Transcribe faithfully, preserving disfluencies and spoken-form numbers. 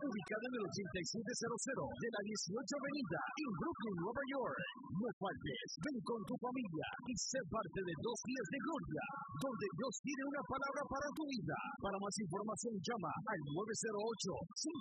ubicada en el ochenta y siete cero cero de la dieciocho Avenida en Brooklyn, Nueva York. No faltes, ven con tu familia y sé parte de Dos Días de Gloria, donde Dios tiene una palabra para tu vida. Para más información llama al nueve cero ocho, cinco